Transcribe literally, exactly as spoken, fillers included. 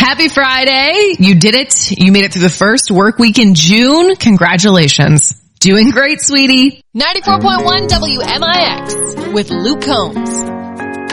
Happy Friday. You did it. You made it through the first work week in June. Congratulations. Doing great, sweetie. ninety-four point one W M I X with Luke Combs.